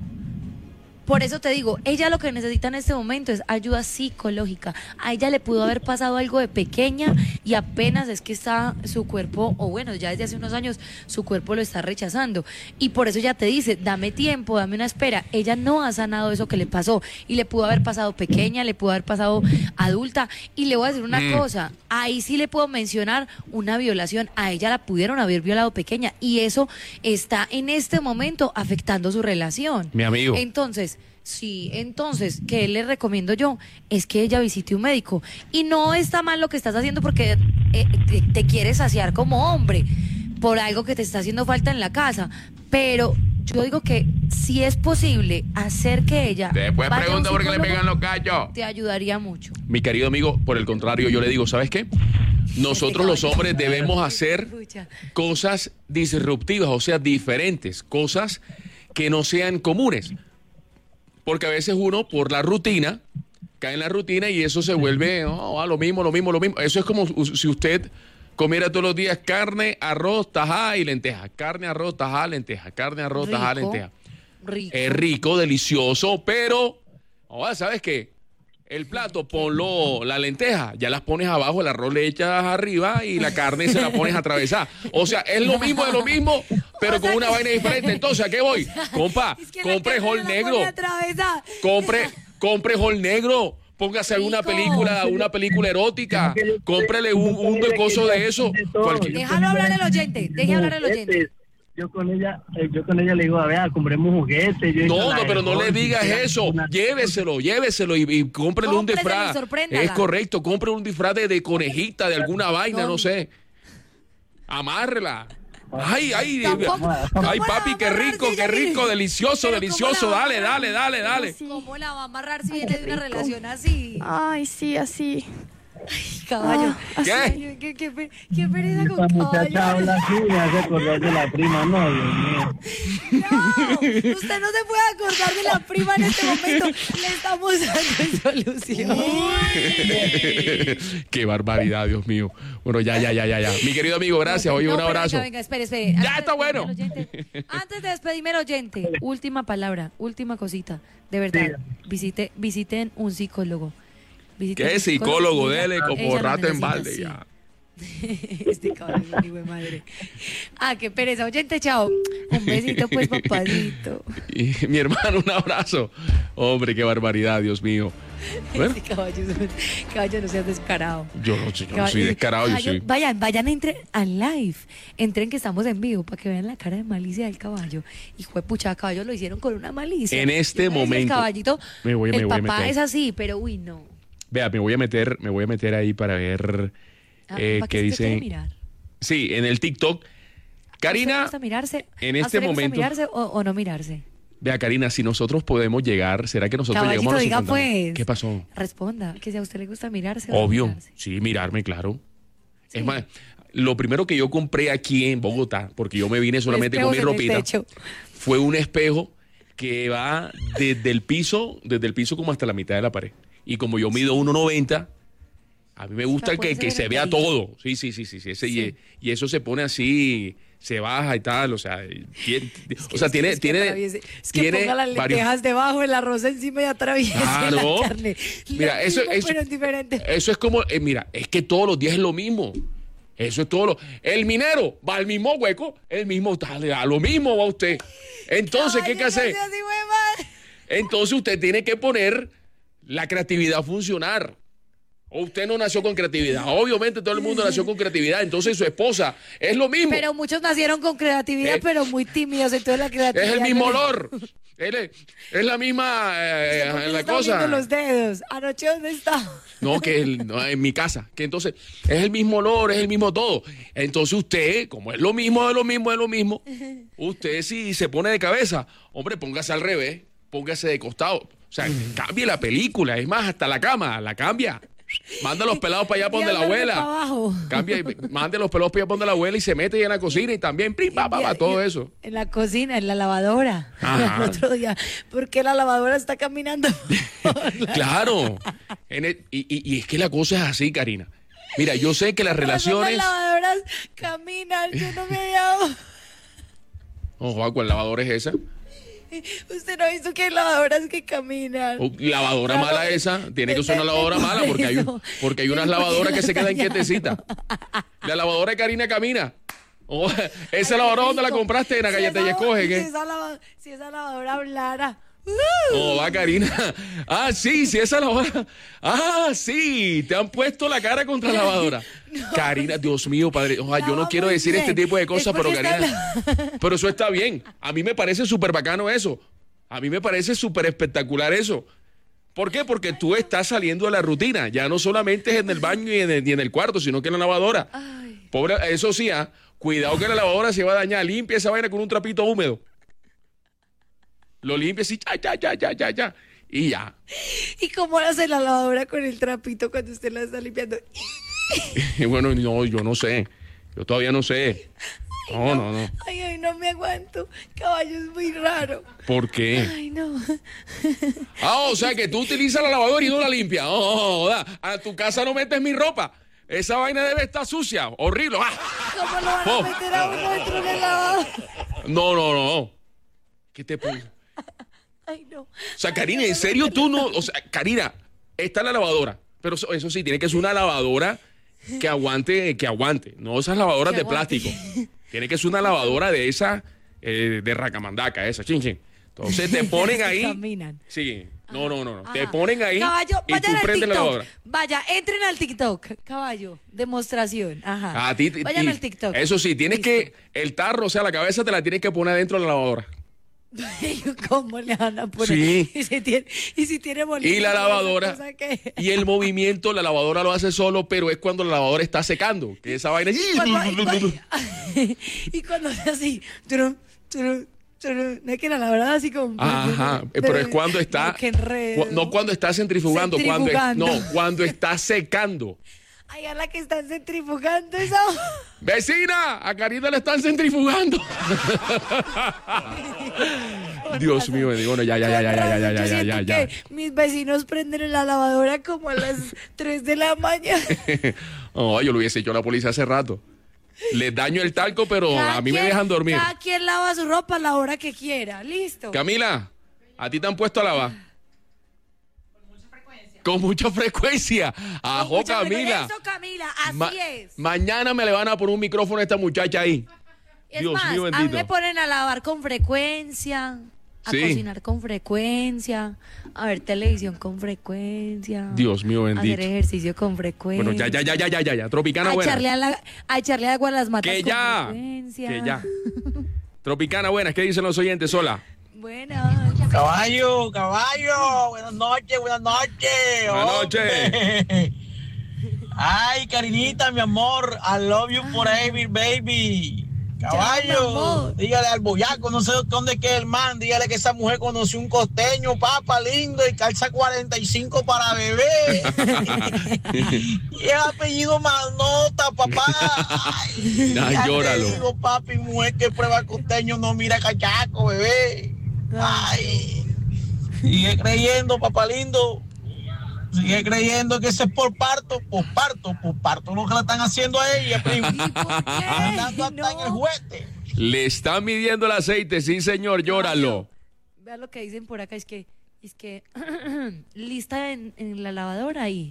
[SPEAKER 5] Por eso te digo, ella lo que necesita en este momento es ayuda psicológica. A ella le pudo haber pasado algo de pequeña y apenas es que está su cuerpo, o bueno, ya desde hace unos años su cuerpo lo está rechazando. Y por eso ella te dice, dame tiempo, dame una espera. Ella no ha sanado eso que le pasó. Y le pudo haber pasado pequeña, le pudo haber pasado adulta. Y le voy a decir una
[SPEAKER 1] Mm.
[SPEAKER 5] cosa, ahí sí le puedo mencionar una violación. A ella la pudieron haber violado pequeña. Y eso está en este momento afectando su relación.
[SPEAKER 1] Mi amigo.
[SPEAKER 5] Entonces, sí, entonces, ¿qué le recomiendo yo? Es que ella visite un médico. Y no está mal lo que estás haciendo porque eh, te, te quieres saciar como hombre por algo que te está haciendo falta en la casa. Pero yo digo que si es posible hacer que ella
[SPEAKER 1] Después
[SPEAKER 5] vaya a un
[SPEAKER 1] pregunta por qué le
[SPEAKER 5] psicólogo,
[SPEAKER 1] pegan los callos.
[SPEAKER 5] te ayudaría mucho.
[SPEAKER 1] Mi querido amigo, por el contrario, yo le digo, ¿sabes qué? Nosotros los hombres debemos hacer cosas disruptivas, o sea, diferentes, cosas que no sean comunes. Porque a veces uno, por la rutina, cae en la rutina y eso se vuelve oh, ah, lo mismo, lo mismo, lo mismo. Eso es como si usted comiera todos los días carne, arroz, tajada y lenteja. Carne, arroz, tajada, lenteja. Carne, arroz, tajada,
[SPEAKER 5] Rico,
[SPEAKER 1] lenteja.
[SPEAKER 5] rico.
[SPEAKER 1] Es rico, delicioso, pero, ahora, ¿sabes qué? El plato, ponlo, la lenteja, ya las pones abajo, el arroz le echas arriba y la carne se la pones atravesada. O sea, es lo mismo de lo mismo, pero
[SPEAKER 5] O
[SPEAKER 1] con
[SPEAKER 5] sea
[SPEAKER 1] una
[SPEAKER 5] que-
[SPEAKER 1] vaina diferente. Entonces, ¿a qué voy? Compa,
[SPEAKER 5] Es que la
[SPEAKER 1] compre
[SPEAKER 5] carne
[SPEAKER 1] hol
[SPEAKER 5] no la
[SPEAKER 1] negro,
[SPEAKER 5] pone atravesada.
[SPEAKER 1] compre, compre hol negro. Póngase alguna
[SPEAKER 5] Rico.
[SPEAKER 1] película, una película erótica,
[SPEAKER 7] Es que yo-
[SPEAKER 1] cómprele un, un
[SPEAKER 7] yo
[SPEAKER 1] coso
[SPEAKER 7] con ella
[SPEAKER 1] de eso.
[SPEAKER 7] de todo.
[SPEAKER 1] Cualquier-
[SPEAKER 7] Yo
[SPEAKER 5] Déjalo
[SPEAKER 7] con
[SPEAKER 5] hablar
[SPEAKER 7] ella-
[SPEAKER 5] el oyente, deje hablar el oyente.
[SPEAKER 7] Yo con ella, eh, yo con ella le digo, a ver, compremos juguetes. Yo he hecho
[SPEAKER 1] No,
[SPEAKER 7] la
[SPEAKER 1] no,
[SPEAKER 7] de
[SPEAKER 1] pero no le
[SPEAKER 7] Hulk,
[SPEAKER 1] digas
[SPEAKER 7] y
[SPEAKER 1] eso.
[SPEAKER 7] una-
[SPEAKER 1] Lléveselo, lléveselo y, y cómprele un
[SPEAKER 5] Cómpreselo y
[SPEAKER 1] disfraz.
[SPEAKER 5] sorpréndala.
[SPEAKER 1] Es correcto, compre un disfraz de, de conejita, de alguna vaina, no,
[SPEAKER 5] No.
[SPEAKER 1] sé. Amárrela. Ay, ay,
[SPEAKER 5] Tampoco-
[SPEAKER 1] ay,
[SPEAKER 5] ¿cómo la
[SPEAKER 1] papi,
[SPEAKER 5] va a
[SPEAKER 1] qué
[SPEAKER 5] amarrar
[SPEAKER 1] rico,
[SPEAKER 5] si
[SPEAKER 1] qué
[SPEAKER 5] ella
[SPEAKER 1] rico,
[SPEAKER 5] tiene-
[SPEAKER 1] delicioso,
[SPEAKER 5] Pero ¿cómo
[SPEAKER 1] delicioso.
[SPEAKER 5] la va a
[SPEAKER 1] Dale,
[SPEAKER 5] amarrar?
[SPEAKER 1] dale, dale, dale.
[SPEAKER 5] ¿Cómo la va a amarrar si viene de una relación así?
[SPEAKER 9] Ay, sí, así.
[SPEAKER 5] Caballo.
[SPEAKER 1] ¿Qué?
[SPEAKER 5] ¿Qué, qué, qué, qué pereza
[SPEAKER 7] Esta
[SPEAKER 5] con
[SPEAKER 7] muchacha
[SPEAKER 5] caballo?
[SPEAKER 7] habla así, me hace acordar de la prima, no, Dios mío.
[SPEAKER 5] No, usted no se puede acordar de la prima en este momento. Le estamos dando solución.
[SPEAKER 1] Qué barbaridad, Dios mío. Bueno, ya, ya, ya, ya, ya. Mi querido amigo, gracias. Oye,
[SPEAKER 5] No,
[SPEAKER 1] un
[SPEAKER 5] pero
[SPEAKER 1] abrazo.
[SPEAKER 5] Venga, venga, espere, espere.
[SPEAKER 1] Ya
[SPEAKER 5] Antes
[SPEAKER 1] está
[SPEAKER 5] de
[SPEAKER 1] bueno.
[SPEAKER 5] despedirme al oyente- Antes de despedirme al oyente, última palabra, última cosita. De verdad, visite, visiten un psicólogo. Visiten
[SPEAKER 1] ¿Qué
[SPEAKER 5] un
[SPEAKER 1] psicólogo?
[SPEAKER 5] ella-
[SPEAKER 1] Dele como
[SPEAKER 5] ella lo
[SPEAKER 1] rato en
[SPEAKER 5] necesita,
[SPEAKER 1] balde
[SPEAKER 5] sí.
[SPEAKER 1] ya.
[SPEAKER 5] Este cabrón es un hijo de madre. Ah, qué pereza. Oyente, chao. Un besito, pues, papadito.
[SPEAKER 1] Y mi hermano, un abrazo. Hombre, qué barbaridad, Dios mío. Bueno,
[SPEAKER 5] Este caballo, caballo, no seas descarado.
[SPEAKER 1] yo no, yo no
[SPEAKER 5] Caballo-
[SPEAKER 1] soy descarado, yo
[SPEAKER 5] caballo,
[SPEAKER 1] soy...
[SPEAKER 5] Vayan, vayan, entren al live. Entren que estamos en vivo para que vean la cara de malicia del caballo. Hijo de pucha, caballo lo hicieron con una malicia.
[SPEAKER 1] En este
[SPEAKER 5] Yo me decía, el
[SPEAKER 1] momento,
[SPEAKER 5] caballito,
[SPEAKER 1] me voy- me
[SPEAKER 5] el
[SPEAKER 1] voy a
[SPEAKER 5] papá
[SPEAKER 1] meter.
[SPEAKER 5] es así, pero uy, no.
[SPEAKER 1] Vea, me voy a meter, me voy a meter ahí para ver
[SPEAKER 5] Ah,
[SPEAKER 1] eh,
[SPEAKER 5] ¿para
[SPEAKER 1] qué
[SPEAKER 5] qué se quiere
[SPEAKER 1] dicen.
[SPEAKER 5] mirar?
[SPEAKER 1] Sí, en el TikTok.
[SPEAKER 5] ¿A usted le
[SPEAKER 1] Karina,
[SPEAKER 5] gusta mirarse?
[SPEAKER 1] en
[SPEAKER 5] ¿A
[SPEAKER 1] este
[SPEAKER 5] usted le gusta
[SPEAKER 1] momento-
[SPEAKER 5] mirarse o, o no mirarse?
[SPEAKER 1] vea, Karina, si nosotros podemos llegar, ¿será que nosotros
[SPEAKER 5] Caballito,
[SPEAKER 1] llegamos a los
[SPEAKER 5] diga,
[SPEAKER 1] cincuenta mil?
[SPEAKER 5] pues.
[SPEAKER 1] ¿Qué pasó?
[SPEAKER 5] Responda, que si a usted le gusta mirarse o no
[SPEAKER 1] Obvio,
[SPEAKER 5] mirarse.
[SPEAKER 1] sí, mirarme, claro.
[SPEAKER 5] Sí.
[SPEAKER 1] Es más, lo primero que yo compré aquí en Bogotá, porque yo me vine solamente con mi
[SPEAKER 5] espejos en el
[SPEAKER 1] ropita,
[SPEAKER 5] techo.
[SPEAKER 1] fue un espejo que va desde el piso, desde el piso como hasta la mitad de la pared. Y como yo mido uno noventa, a mí me gusta
[SPEAKER 5] puede
[SPEAKER 1] que,
[SPEAKER 5] ser
[SPEAKER 1] que se vea
[SPEAKER 5] enterito.
[SPEAKER 1] todo. Sí, sí, sí, sí. sí, ese,
[SPEAKER 5] Sí.
[SPEAKER 1] Y, y eso se pone así, se baja y tal, o sea, tiene,
[SPEAKER 5] Es que-
[SPEAKER 1] o sea,
[SPEAKER 5] es que-
[SPEAKER 1] tiene,
[SPEAKER 5] es que
[SPEAKER 1] tiene,
[SPEAKER 5] atraviese- es que
[SPEAKER 1] tiene
[SPEAKER 5] ponga las
[SPEAKER 1] varios-
[SPEAKER 5] lentejas debajo, el arroz encima y atraviese
[SPEAKER 1] Claro.
[SPEAKER 5] la carne.
[SPEAKER 1] Mira,
[SPEAKER 5] Lo
[SPEAKER 1] eso,
[SPEAKER 5] mismo,
[SPEAKER 1] eso,
[SPEAKER 5] pero es diferente.
[SPEAKER 1] eso es como, eh, mira, es que todos los días es lo mismo. Eso es todo lo. El minero va al mismo hueco, el mismo, dale, a lo mismo va usted. Entonces, ¿qué hay que
[SPEAKER 5] Caballo,
[SPEAKER 1] hacer?
[SPEAKER 5] no sea así, huevón.
[SPEAKER 1] Entonces usted tiene que poner la creatividad a funcionar. O usted no nació con creatividad. Obviamente todo el mundo nació con creatividad. Entonces su esposa es lo mismo.
[SPEAKER 5] Pero muchos nacieron con creatividad,
[SPEAKER 1] Eh,
[SPEAKER 5] pero muy tímidos. Entonces la creatividad.
[SPEAKER 1] es el mismo
[SPEAKER 5] no les-
[SPEAKER 1] olor. Es, es la misma eh,
[SPEAKER 5] ¿Por qué
[SPEAKER 1] la
[SPEAKER 5] se está
[SPEAKER 1] cosa.
[SPEAKER 5] oliendo los dedos. Anoche, ¿dónde está?
[SPEAKER 1] No, que el- no, en mi casa. Que entonces es el mismo olor, es el mismo todo. Entonces usted, como es lo mismo de lo mismo de lo mismo, usted si se pone de cabeza, hombre, póngase al revés, póngase de costado. O sea, cambie la película. Es más, hasta la cama, la cambia. Manda los pelados para allá, para donde la
[SPEAKER 5] Y duerme
[SPEAKER 1] abuela.
[SPEAKER 5] para abajo.
[SPEAKER 1] Cambia, y mande los pelados para allá, para donde la abuela y se mete ahí en la cocina y también, prim, pa, pa, pa, todo eso.
[SPEAKER 5] En la cocina, en la lavadora.
[SPEAKER 1] Ajá.
[SPEAKER 5] El otro día. ¿Por qué la lavadora está caminando?
[SPEAKER 1] Claro. En el- y, y- y es que la cosa es así, Karina. Mira, yo sé que las relaciones.
[SPEAKER 5] Las lavadoras caminan. Yo no me he dado.
[SPEAKER 1] Ojo, ¿cuál lavadora es esa?
[SPEAKER 5] Usted no ha visto que hay lavadoras que caminan.
[SPEAKER 1] O lavadora
[SPEAKER 5] Claro.
[SPEAKER 1] mala esa, tiene que
[SPEAKER 5] De-
[SPEAKER 1] ser una
[SPEAKER 5] de-
[SPEAKER 1] lavadora
[SPEAKER 5] de-
[SPEAKER 1] mala porque hay, un-
[SPEAKER 5] eso.
[SPEAKER 1] porque hay unas
[SPEAKER 5] Porque
[SPEAKER 1] lavadoras que se quedan
[SPEAKER 5] dañadas.
[SPEAKER 1] quietecitas. La lavadora de Karina camina. Oh, esa
[SPEAKER 5] Ay, qué
[SPEAKER 1] lavadora donde la
[SPEAKER 5] rico.
[SPEAKER 1] compraste en la
[SPEAKER 5] Si
[SPEAKER 1] galleta y
[SPEAKER 5] esa-
[SPEAKER 1] escoge,
[SPEAKER 5] Si
[SPEAKER 1] ¿qué?
[SPEAKER 5] esa, lava- si esa lavadora hablara.
[SPEAKER 1] Oh, va Karina. Ah, sí, sí, esa lavadora. Ah, sí, te han puesto la cara contra la lavadora. Karina, Dios mío, padre. Ojalá, yo no
[SPEAKER 5] Lava
[SPEAKER 1] quiero
[SPEAKER 5] muy
[SPEAKER 1] decir este
[SPEAKER 5] bien.
[SPEAKER 1] tipo de cosas,
[SPEAKER 5] Es
[SPEAKER 1] pero
[SPEAKER 5] porque está
[SPEAKER 1] Karina. Pero eso está bien. A mí me parece súper bacano eso. A mí me parece súper espectacular eso. ¿Por qué? Porque tú estás saliendo de la rutina. Ya no solamente es en el baño y en el, y en el cuarto, sino que en la lavadora.
[SPEAKER 5] Ay.
[SPEAKER 1] Pobre, eso sí, ah, cuidado que la lavadora se va a dañar. Limpia esa vaina con un trapito húmedo. Lo limpia así, ya, ya, ya, ya, ya, ya. Y ya.
[SPEAKER 5] ¿Y cómo hace la lavadora con el trapito cuando usted la está limpiando?
[SPEAKER 1] Y bueno, no, yo no sé. Yo todavía no sé. No, no, no.
[SPEAKER 5] Ay, ay, no me aguanto. Caballo es muy raro.
[SPEAKER 1] ¿Por qué?
[SPEAKER 5] Ay, no.
[SPEAKER 1] Ah, o sea que tú utilizas la lavadora y no la limpias. Oh, joda. A tu casa no metes mi ropa. Esa vaina debe estar sucia, horrible. Ah.
[SPEAKER 5] ¿Cómo lo van
[SPEAKER 1] Oh.
[SPEAKER 5] a meter a uno dentro de la lavadora?
[SPEAKER 1] No, no, no. ¿Qué te pone?
[SPEAKER 5] Ay, no.
[SPEAKER 1] O sea, Karina, ¿en serio tú no? O sea, Karina, está la lavadora. Pero eso, eso sí, tiene que ser una lavadora que aguante, que aguante. No esas lavadoras
[SPEAKER 5] Que
[SPEAKER 1] de
[SPEAKER 5] aguante.
[SPEAKER 1] plástico. Tiene que ser una lavadora de esa, eh, de racamandaca, esa, chin, chin. Entonces te ponen ahí.
[SPEAKER 5] Caminan.
[SPEAKER 1] Sí. No, no, no, no. Te
[SPEAKER 5] Ajá.
[SPEAKER 1] ponen ahí
[SPEAKER 5] Caballo,
[SPEAKER 1] y tú
[SPEAKER 5] vayan al
[SPEAKER 1] prendes la
[SPEAKER 5] TikTok.
[SPEAKER 1] lavadora.
[SPEAKER 5] Vaya, entren al TikTok. Caballo, demostración. Ajá.
[SPEAKER 1] A ti, ti-
[SPEAKER 5] Vayan
[SPEAKER 1] ti-
[SPEAKER 5] al TikTok.
[SPEAKER 1] Eso sí, tienes
[SPEAKER 5] Listo.
[SPEAKER 1] que, el tarro, o sea, la cabeza te la tienes que poner dentro de la lavadora.
[SPEAKER 5] ¿Cómo le van a poner?
[SPEAKER 1] Sí.
[SPEAKER 5] Y si tiene, y si tiene bolillos,
[SPEAKER 1] Y la
[SPEAKER 5] esa
[SPEAKER 1] lavadora.
[SPEAKER 5] cosa que-
[SPEAKER 1] Y el movimiento, la lavadora lo hace solo, pero es cuando la lavadora está secando. Que esa vaina.
[SPEAKER 5] Cuando- y, cuando, y cuando hace así, trum, trum, No es que la lavadora así como...
[SPEAKER 1] Ajá, pero es cuando está...
[SPEAKER 5] No, qué enredo.
[SPEAKER 1] cu- no cuando está centrifugando, cuando es-
[SPEAKER 5] Centrifugando.
[SPEAKER 1] no, cuando está secando.
[SPEAKER 5] Ay, a la que están centrifugando esa...
[SPEAKER 1] ¡Vecina! A Karina le están centrifugando. Dios mío, digo, bueno, ya, ya, ya, ya, ya, ya, ya,
[SPEAKER 5] Yo
[SPEAKER 1] ya,
[SPEAKER 5] siento
[SPEAKER 1] ya, ya.
[SPEAKER 5] que mis vecinos prenden la lavadora como a las tres de la mañana.
[SPEAKER 1] Oh, yo lo hubiese hecho a la policía hace rato. Les daño el talco, pero
[SPEAKER 5] Cada
[SPEAKER 1] a mí me
[SPEAKER 5] quien-
[SPEAKER 1] dejan dormir.
[SPEAKER 5] Cada quien lava su ropa a la hora que quiera. Listo.
[SPEAKER 1] Camila, ¿a ti te han puesto a lavar? Con mucha frecuencia. Con mucha frecuencia. Ajo,
[SPEAKER 5] Mucha
[SPEAKER 1] Camila.
[SPEAKER 5] frecuencia. Eso, Camila, así
[SPEAKER 1] Ma-
[SPEAKER 5] es.
[SPEAKER 1] Mañana me le van a poner un micrófono a esta muchacha ahí.
[SPEAKER 5] Es
[SPEAKER 1] Dios
[SPEAKER 5] más,
[SPEAKER 1] mío,
[SPEAKER 5] a mí
[SPEAKER 1] bendito.
[SPEAKER 5] me ponen a lavar con frecuencia, a
[SPEAKER 1] Sí.
[SPEAKER 5] cocinar con frecuencia, a ver televisión con frecuencia.
[SPEAKER 1] Dios mío,
[SPEAKER 5] a
[SPEAKER 1] bendito.
[SPEAKER 5] hacer ejercicio con frecuencia.
[SPEAKER 1] Bueno, ya, ya, ya, ya, ya, ya, ya. Tropicana
[SPEAKER 5] a
[SPEAKER 1] buena.
[SPEAKER 5] echarle, a la- a echarle agua a las matas
[SPEAKER 1] Que
[SPEAKER 5] con
[SPEAKER 1] ya.
[SPEAKER 5] frecuencia.
[SPEAKER 1] Que ya. Tropicana buenas, ¿qué dicen los oyentes? Hola.
[SPEAKER 5] Bueno,
[SPEAKER 9] Caballo, caballo, buenas noches, buenas noches.
[SPEAKER 1] Buenas
[SPEAKER 9] hombre. Ay, Karinita, mi amor, I love you forever, baby.
[SPEAKER 5] Ya, mi
[SPEAKER 9] Caballo,
[SPEAKER 5] amor.
[SPEAKER 9] dígale al boyaco, no sé dónde queda el man, dígale que esa mujer conoció un costeño, papa lindo, y calza cuarenta y cinco para bebé. Y el apellido Manota, papá. Ay,
[SPEAKER 1] Ay,
[SPEAKER 9] ya te
[SPEAKER 1] llóralo.
[SPEAKER 9] digo, papi, mujer que prueba costeño no mira cachaco, bebé. Ay, sigue creyendo, papá lindo. Sigue creyendo que ese es por parto, por parto, por parto lo que le están haciendo a ella, primo. Andando hasta
[SPEAKER 5] No.
[SPEAKER 9] en el juguete.
[SPEAKER 1] Le están midiendo el aceite, sí, señor, llóralo.
[SPEAKER 5] vea lo que dicen por acá, es que, es que lista en, en la lavadora ahí.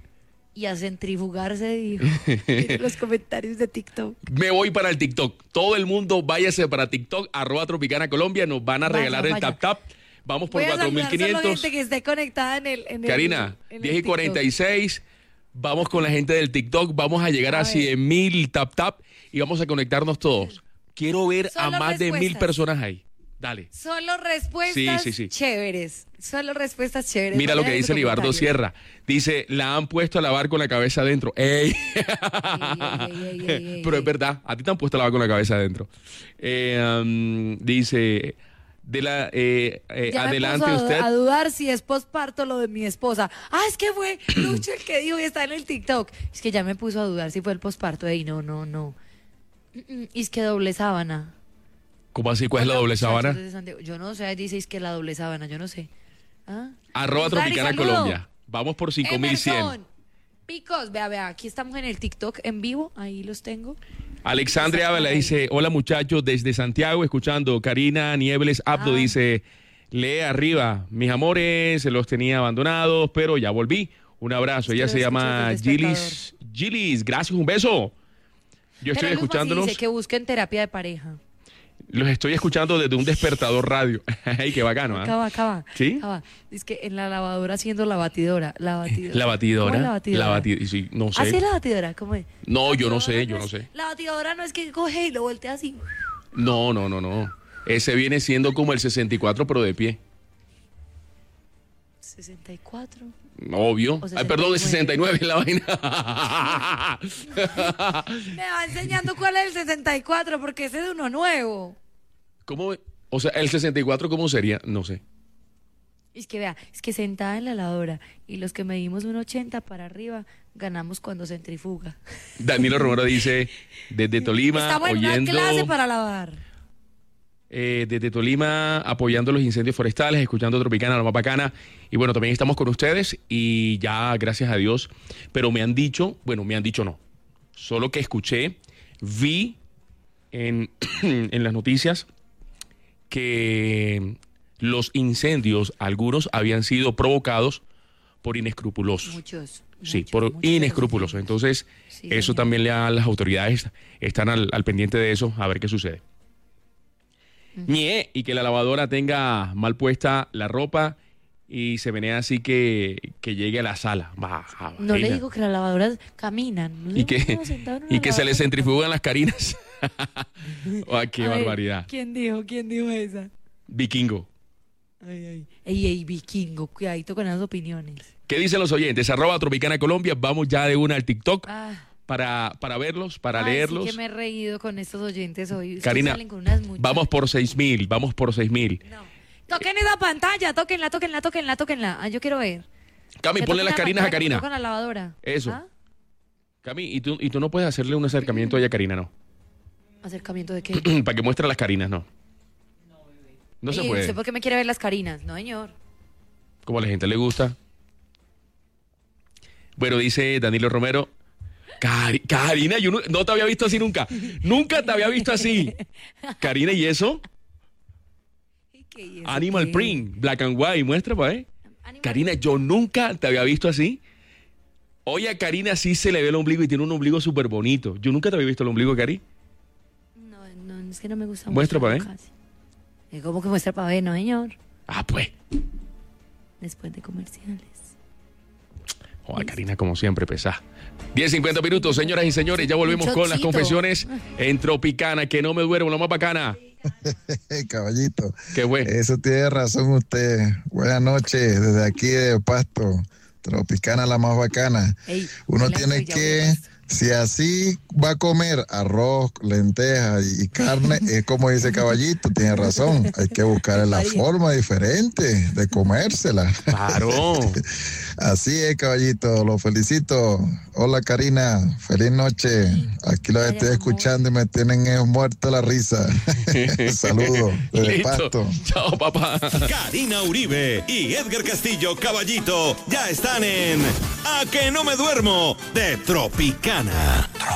[SPEAKER 5] Y a centrifugarse, dijo. Miren los comentarios de TikTok.
[SPEAKER 1] Me voy para el TikTok. Todo el mundo váyase para TikTok, arroba Tropicana Colombia. Nos van a
[SPEAKER 5] Vaya,
[SPEAKER 1] regalar el
[SPEAKER 5] vaya.
[SPEAKER 1] tap tap. Vamos por
[SPEAKER 5] Voy a
[SPEAKER 1] cuatro mil
[SPEAKER 5] saludar solo
[SPEAKER 1] quinientos.
[SPEAKER 5] gente que esté conectada en el... En el-
[SPEAKER 1] Karina,
[SPEAKER 5] en el
[SPEAKER 1] diez y
[SPEAKER 5] TikTok.
[SPEAKER 1] cuarenta y seis. Vamos con la gente del TikTok. Vamos a llegar a,
[SPEAKER 5] A ver.
[SPEAKER 1] cien mil tap tap y vamos a conectarnos todos. Quiero ver
[SPEAKER 5] Solo
[SPEAKER 1] a más de mil
[SPEAKER 5] respuestas.
[SPEAKER 1] personas ahí. Dale.
[SPEAKER 5] Solo respuestas
[SPEAKER 1] Sí, sí, sí.
[SPEAKER 5] chéveres. Solo respuestas chéveres.
[SPEAKER 1] Mira lo que
[SPEAKER 5] Vayan en
[SPEAKER 1] dice
[SPEAKER 5] los
[SPEAKER 1] Libardo
[SPEAKER 5] comentarios.
[SPEAKER 1] Sierra. Dice, la han puesto a lavar con la cabeza adentro. ¡Ey!
[SPEAKER 5] Ey, ey, ey, ey, ey,
[SPEAKER 1] Pero
[SPEAKER 5] ey.
[SPEAKER 1] es verdad, a ti te han puesto a lavar con la cabeza adentro. Eh, um, dice, de la, eh, eh,
[SPEAKER 5] Ya me
[SPEAKER 1] adelante
[SPEAKER 5] puso a,
[SPEAKER 1] usted.
[SPEAKER 5] a dudar si es posparto lo de mi esposa. Ah, es que fue Lucho el que dijo y está en el TikTok. Es que ya me puso a dudar si fue el posparto. Ey, no, no, no. Mm, mm, Y es que doble sábana.
[SPEAKER 1] ¿Cómo así? ¿Cuál es la
[SPEAKER 5] Hola,
[SPEAKER 1] doble
[SPEAKER 5] muchachos
[SPEAKER 1] sábana?
[SPEAKER 5] de Santiago. Yo no sé, dice es que la doble sábana, yo no sé. ¿Ah?
[SPEAKER 1] Arroba
[SPEAKER 5] Dari,
[SPEAKER 1] Tropicana
[SPEAKER 5] saludo.
[SPEAKER 1] Colombia. Vamos por cinco mil cien.
[SPEAKER 5] Emerson, Picos, vea, vea, aquí estamos en el TikTok en vivo, ahí los tengo.
[SPEAKER 1] Alexandria Ávila dice, hola muchachos, desde Santiago, escuchando. Karina Niebles Abdo
[SPEAKER 5] Ah.
[SPEAKER 1] dice, lee arriba, mis amores, se los tenía abandonados, pero ya volví. Un abrazo.
[SPEAKER 5] Es que
[SPEAKER 1] Ella
[SPEAKER 5] lo
[SPEAKER 1] se
[SPEAKER 5] escucho
[SPEAKER 1] llama
[SPEAKER 5] desde el
[SPEAKER 1] Gilis. Gilis, gracias, un beso. Yo estoy
[SPEAKER 5] Pero Luzma sí
[SPEAKER 1] escuchándolos.
[SPEAKER 5] dice que busquen terapia de pareja.
[SPEAKER 1] Los estoy escuchando desde un despertador radio. Ay, qué bacano, ¿ah?
[SPEAKER 5] Acaba, acaba.
[SPEAKER 1] ¿Sí?
[SPEAKER 5] Acaba. Es que en la lavadora haciendo la batidora. La batidora.
[SPEAKER 1] La batidora.
[SPEAKER 5] ¿Cómo es la batidora?
[SPEAKER 1] La bati- sí, no sé.
[SPEAKER 5] ¿Así es la batidora? ¿Cómo es?
[SPEAKER 1] No, yo no
[SPEAKER 5] La
[SPEAKER 1] sé,
[SPEAKER 5] batidora
[SPEAKER 1] yo
[SPEAKER 5] es-
[SPEAKER 1] no sé.
[SPEAKER 5] La batidora no es que coge y lo voltea así.
[SPEAKER 1] No, no, no, no. Ese viene siendo como el sesenta y cuatro, pero de pie.
[SPEAKER 5] sesenta y cuatro.
[SPEAKER 1] Obvio.
[SPEAKER 5] O
[SPEAKER 1] Ay, perdón, de sesenta y nueve la vaina.
[SPEAKER 5] Me va enseñando cuál es el sesenta y cuatro porque ese es de uno nuevo.
[SPEAKER 1] ¿Cómo? O sea, el sesenta y cuatro, ¿cómo sería? No sé.
[SPEAKER 5] Es que vea, es que sentada en la lavadora y los que medimos un ochenta para arriba ganamos cuando centrifuga.
[SPEAKER 1] Danilo Romero dice, desde Tolima,
[SPEAKER 5] Está buena una
[SPEAKER 1] oyendo...
[SPEAKER 5] clase para lavar.
[SPEAKER 1] eh, desde Tolima, apoyando los incendios forestales, escuchando Tropicana, la más bacana. Y bueno, también estamos con ustedes y ya, gracias a Dios. Pero me han dicho, bueno, me han dicho no. Solo que escuché, vi en, en las noticias que los incendios, algunos habían sido provocados por inescrupulosos.
[SPEAKER 5] Muchos.
[SPEAKER 1] Sí,
[SPEAKER 5] muchos,
[SPEAKER 1] por
[SPEAKER 5] muchos de los
[SPEAKER 1] inescrupulosos. Entonces,
[SPEAKER 5] Sí,
[SPEAKER 1] eso
[SPEAKER 5] señor.
[SPEAKER 1] también le da a las autoridades, están al, al pendiente de eso, a ver qué sucede. Ñe, y que la lavadora tenga mal puesta la ropa y se menea así que, que llegue a la sala. Baja,
[SPEAKER 5] No le
[SPEAKER 1] vaina.
[SPEAKER 5] digo que las lavadoras caminan. ¿No
[SPEAKER 1] Y
[SPEAKER 5] le
[SPEAKER 1] que,
[SPEAKER 5] hemos sentado en una
[SPEAKER 1] y que se le
[SPEAKER 5] lavadora?
[SPEAKER 1] centrifugan las carinas. Ay, qué
[SPEAKER 5] A ver,
[SPEAKER 1] barbaridad.
[SPEAKER 5] ¿Quién dijo? ¿Quién dijo esa?
[SPEAKER 1] Vikingo.
[SPEAKER 5] Ay, ay. Ey, ey, vikingo, cuidadito con esas opiniones.
[SPEAKER 1] ¿Qué dicen los oyentes? Arroba Tropicana Colombia. Vamos ya de una al TikTok.
[SPEAKER 5] Ah,
[SPEAKER 1] para, para verlos, para
[SPEAKER 5] Ay,
[SPEAKER 1] leerlos.
[SPEAKER 5] Sí que me he reído con estos oyentes hoy. Ustedes
[SPEAKER 1] Karina,
[SPEAKER 5] salen con unas muchas-
[SPEAKER 1] vamos por seis mil, vamos por seis mil.
[SPEAKER 5] No. Toquen esa pantalla, tóquenla, tóquenla, tóquenla, tóquenla. Ah, yo quiero ver.
[SPEAKER 1] Cami,
[SPEAKER 5] Que
[SPEAKER 1] ponle
[SPEAKER 5] toquen
[SPEAKER 1] las
[SPEAKER 5] la
[SPEAKER 1] Karinas a
[SPEAKER 5] pantalla, que
[SPEAKER 1] Karina.
[SPEAKER 5] toquen la lavadora.
[SPEAKER 1] Eso.
[SPEAKER 5] ¿Ah?
[SPEAKER 1] Cami, ¿y tú, y tú no puedes hacerle un acercamiento a ella, Karina, no?
[SPEAKER 5] ¿Acercamiento de qué?
[SPEAKER 1] Para que muestre las Karinas, no. No se
[SPEAKER 5] Ey,
[SPEAKER 1] puede.
[SPEAKER 5] ¿Usted por qué me quiere ver las Karinas? No, señor.
[SPEAKER 1] Como a la gente le gusta. Bueno, dice Danilo Romero. Cari- Karina, yo no, no te había visto así nunca. Nunca te había visto así. Karina, ¿y eso?
[SPEAKER 5] ¿Qué, y eso
[SPEAKER 1] Animal
[SPEAKER 5] qué?
[SPEAKER 1] Print, Black and White, muestra, pa' ver.
[SPEAKER 5] Animal-
[SPEAKER 1] Karina, yo nunca te había visto así. Oye, a Karina sí se le ve el ombligo y tiene un ombligo súper bonito. Yo nunca te había visto el ombligo, Cari.
[SPEAKER 5] No, no, es que no me gusta
[SPEAKER 1] Muestra pa' ver.
[SPEAKER 5] casi. Eh, ¿Cómo que muestra para ver? No, señor.
[SPEAKER 1] Ah, pues.
[SPEAKER 5] Después de comerciales.
[SPEAKER 1] Joder, Karina, como siempre, pesá. diez cincuenta minutos, señoras y señores. Ya volvemos
[SPEAKER 5] Un
[SPEAKER 1] con las
[SPEAKER 5] chocito.
[SPEAKER 1] confesiones en Tropicana. Que no me duermo, la más bacana.
[SPEAKER 6] Caballito,
[SPEAKER 1] ¿Qué fue?
[SPEAKER 6] eso tiene razón usted. Buenas noches, desde aquí de Pasto, Tropicana la más bacana.
[SPEAKER 5] Ey,
[SPEAKER 6] Uno
[SPEAKER 5] hola,
[SPEAKER 6] tiene
[SPEAKER 5] soy ya
[SPEAKER 6] que,
[SPEAKER 5] voy a-
[SPEAKER 6] si así va a comer arroz, lentejas y carne, es como dice Caballito, tiene razón. Hay que buscar la forma diferente de comérsela.
[SPEAKER 1] Claro.
[SPEAKER 6] Así es, Caballito, lo felicito. Hola, Karina, feliz noche. Aquí los estoy escuchando y me tienen eh, muerto la risa. Saludos desde
[SPEAKER 1] Listo.
[SPEAKER 6] Pasto.
[SPEAKER 1] Chao, papá.
[SPEAKER 2] Karina Uribe y Edgar Castillo Caballito ya están en A que no me duermo de Tropicana.